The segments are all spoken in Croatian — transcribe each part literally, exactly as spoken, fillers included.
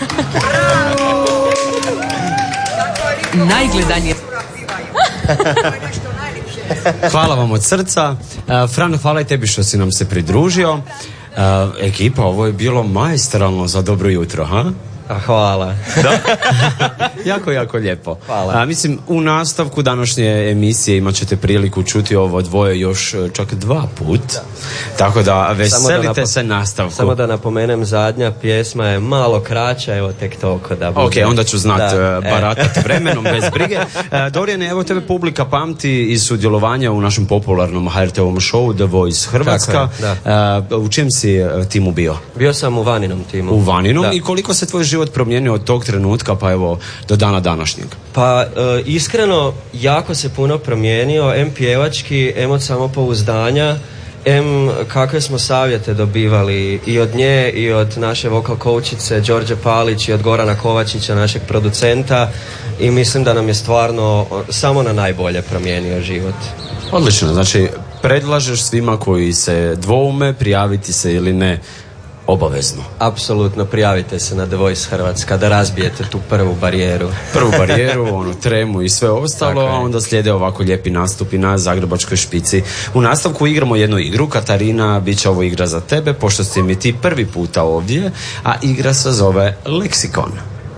Najgledanije. Hvala vam od srca. Uh, Fran, hvala i tebi što si nam se pridružio. Uh, ekipa, ovo je bilo maestralno za dobro jutro, ha? Hvala. Da? jako, jako lijepo. Hvala. A, mislim, u nastavku današnje emisije imat ćete priliku čuti ovo dvoje još čak dva put. Da. Tako da veselite da napo- se nastavku. Samo da napomenem, zadnja pjesma je malo kraća, evo tek toliko da bude. Ok, onda ću znat da. baratat e. vremenom bez brige. Dorijane, evo tebe publika pamti iz sudjelovanja u našem popularnom ha er te-ovom showu The Voice Hrvatska. Je, u čem si timu bio? Bio sam u Vaninom timu. U Vaninom da. I koliko se tvoj život promijenio od tog trenutka pa evo do dana današnjeg? Pa e, iskreno jako se puno promijenio, em pjevački, em od samopouzdanja, em kakve smo savjete dobivali i od nje i od naše vokal coachice Đorđe Palić i od Gorana Kovačića, našeg producenta, i mislim da nam je stvarno samo na najbolje promijenio život. Odlično, znači predlažeš svima koji se dvoume prijaviti se ili ne obavezno. Apsolutno, prijavite se na The Voice Hrvatska da razbijete tu prvu barijeru. Prvu barijeru, onu tremu i sve ostalo, a onda slijede ovako lijepi nastupi na Zagrebačkoj špici. U nastavku igramo jednu igru. Katarina, bit će ovo igra za tebe, pošto si mi ti prvi puta ovdje, a igra se zove Leksikon.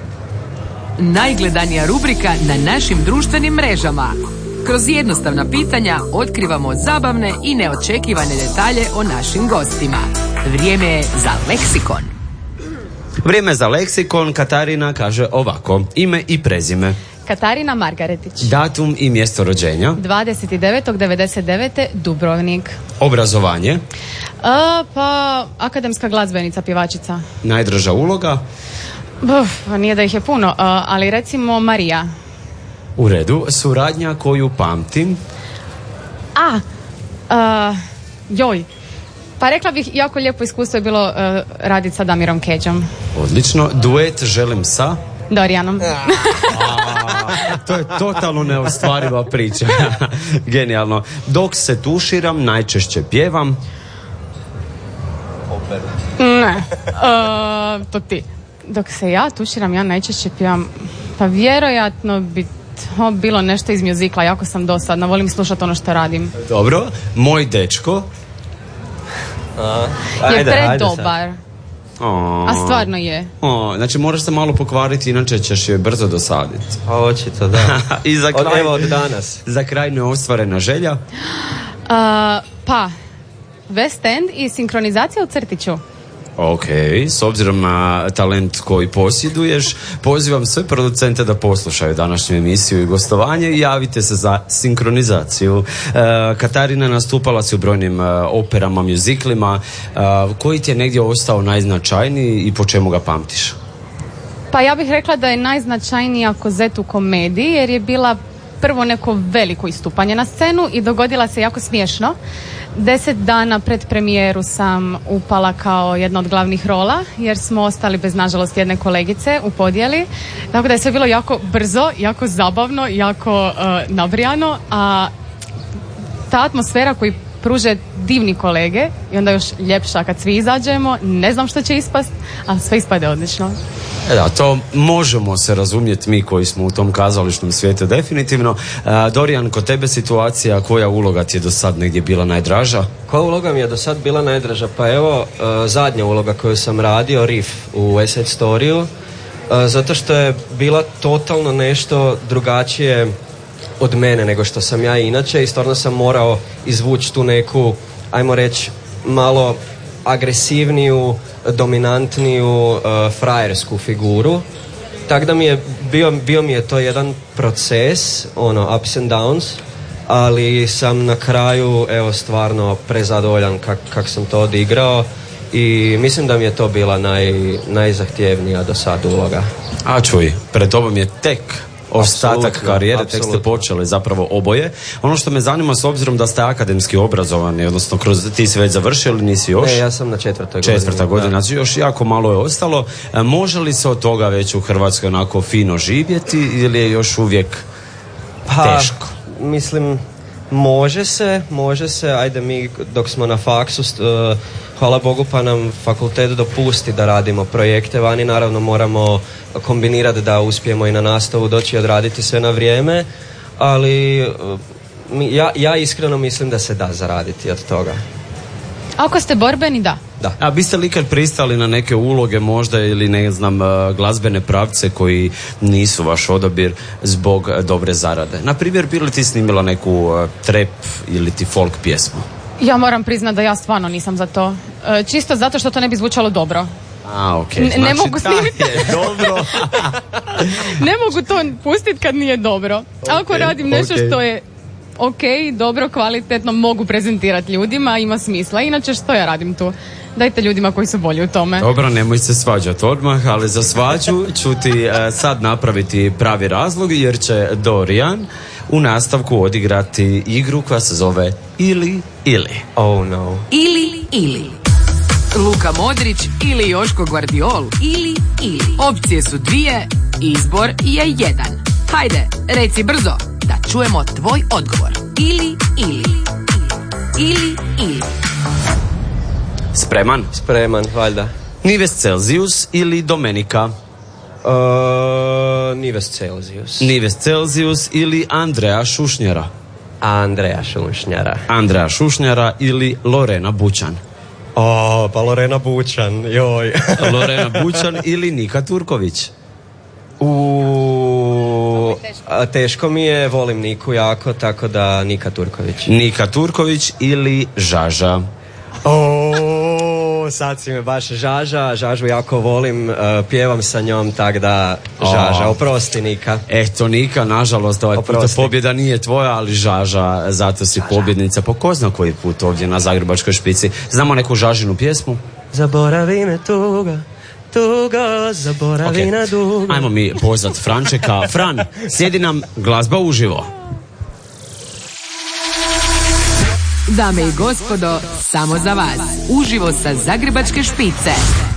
Najgledanija rubrika na našim društvenim mrežama. Kroz jednostavna pitanja otkrivamo zabavne i neočekivane detalje o našim gostima. Vrijeme je za Leksikon. Vrijeme za Leksikon. Katarina kaže ovako: ime i prezime. Katarina Margaretić. Datum i mjesto rođenja. dvadeset devetog devedeset devete Dubrovnik. Obrazovanje. A, pa akademska glazbenica, pjevačica. Najdraža uloga. Uf, nije da ih je puno, a, ali recimo Marija. U redu. Suradnja koju pamtim. A, a joj. Pa rekla bih, jako lijepo iskustvo je bilo uh, raditi sa Damirom Keđom. Odlično. Duet želim sa Dorijanom. A, to je totalno neostvariva priča. Genijalno. Dok se tuširam, najčešće pjevam. Ne. Uh, to ti. Dok se ja tuširam, ja najčešće pjevam. Pa vjerojatno bi to bilo nešto iz mjuzikla. Jako sam dosadna. Volim slušati ono što radim. Dobro. Moj dečko. A, je ajde, predobar. O, a stvarno je. O, znači moraš se malo pokvariti, inače ćeš je brzo dosaditi. A očito, da. I za kraj, od, evo od danas. Za kraj neostvarena želja. Uh, pa West End i sinkronizacija u crtiću. Ok, s obzirom na talent koji posjeduješ, pozivam sve producente da poslušaju današnju emisiju i gostovanje i javite se za sinkronizaciju. E, Katarina, nastupala si u brojnim e, operama, mjuziklima. E, koji ti je negdje ostao najznačajniji i po čemu ga pamtiš? Pa ja bih rekla da je najznačajnija Kozet u komediji, jer je bila prvo neko veliko istupanje na scenu i dogodila se jako smiješno. Deset dana pred premijeru sam upala kao jedna od glavnih rola, jer smo ostali bez, nažalost, jedne kolegice u podjeli. Tako da je sve bilo jako brzo, jako zabavno, jako uh, nabrijano, a ta atmosfera koju pruže divni kolege i onda još ljepša kad svi izađemo, ne znam što će ispast, ali sve ispade odlično. E da, to možemo se razumjeti mi koji smo u tom kazališnom svijetu definitivno. E, Dorijan, kod tebe situacija, koja uloga ti je do sad negdje bila najdraža? Koja uloga mi je do sad bila najdraža? Pa evo, uh, zadnja uloga koju sam radio, Riff u West Side Storyu, uh, zato što je bila totalno nešto drugačije od mene nego što sam ja inače i stvarno sam morao izvući tu neku, ajmo reći, malo agresivniju, dominantniju uh, frajersku figuru. Tako da mi je bio, bio mi je to jedan proces, ono, ups and downs, ali sam na kraju, evo, stvarno prezadovoljan kak, kak sam to odigrao i mislim da mi je to bila naj, najzahtjevnija do sad uloga. A čuj, pred tobom je tek ostatak Apsolutno, karijere, apsolutno. tek ste počeli zapravo oboje. Ono što me zanima, s obzirom da ste akademski obrazovani, odnosno kroz, ti si već završili, nisi još? Ne, ja sam na četvrtoj godini. Četvrta godina, znači još jako malo je ostalo. E, može li se od toga već u Hrvatskoj onako fino živjeti ili je još uvijek pa, teško? Mislim, Može se, može se, ajde mi dok smo na faksu, uh, hvala Bogu pa nam fakultet dopusti da radimo projekte vani, naravno moramo kombinirati da uspijemo i na nastavu doći i odraditi sve na vrijeme, ali uh, mi, ja, ja iskreno mislim da se da zaraditi od toga. Ako ste borbeni, da. Da. A biste li ikad pristali na neke uloge možda ili ne znam glazbene pravce koji nisu vaš odabir zbog dobre zarade? Na primjer, bi li ti snimila neku trap ili ti folk pjesmu? Ja moram priznati da ja stvarno nisam za to. E, čisto zato što to ne bi zvučalo dobro. A, ok. N- znači, ne mogu snimiti. je dobro. Ne mogu to pustiti kad nije dobro. Ako Ok, radim nešto ok. što je ok, dobro, kvalitetno, mogu prezentirati ljudima, ima smisla. Inače, što ja radim tu? Dajte ljudima koji su bolji u tome. Dobro, nemoj se svađati odmah, ali za svađu ću ti e, sad napraviti pravi razlog, jer će Dorijan u nastavku odigrati igru koja se zove Ili ili. Oh no. Ili ili. Luka Modrić ili Joško Guardiol. Ili ili. Opcije su dvije, izbor je jedan. Hajde, reci brzo da čujemo tvoj odgovor. Ili ili. Ili ili. Spreman? Spreman, valjda. Nives Celzijus ili Domenika? Uh, Nives Celzijus. Nives Celzijus ili Andreja Šušnjara? Andreja Šušnjara. Andreja Šušnjara ili Lorena Bućan? O, pa Lorena Bućan, joj. Lorena Bućan ili Nika Turković? U, a, teško mi je, volim Niku jako, tako da Nika Turković. Nika Turković ili Žaža? O, sad si me baš Žaža, Žažu jako volim, uh, pjevam sa njom, tak da Žaža, O. oprosti Nika. Eto, Nika, nažalost, ovaj puta Oprosti. pobjeda nije tvoja, ali Žaža, zato si pobjednica po ko zna koji put ovdje na Zagrebačkoj špici. Znamo neku Žažinu pjesmu? Zaboravi me tuga, tuga, zaboravi Ok. na duga. Ajmo mi pozvat Frančeka. Fran, sjedi nam glazba uživo. Dame i gospodo, samo za vas. Uživo sa Zagrebačke špice.